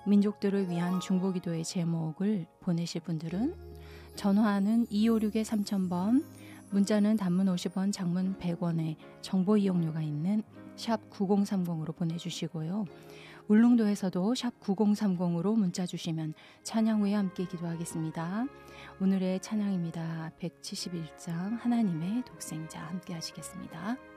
민족들을 위한 중보기도의 제목을 보내실 분들은 전화는 256-3000번, 문자는 단문 50원, 장문 100원의 정보 이용료가 있는 샵 9030으로 보내주시고요. 울릉도에서도 샵 9030으로 문자 주시면 찬양 후에 함께 기도하겠습니다. 오늘의 찬양입니다. 171장 하나님의 독생자 함께 하시겠습니다.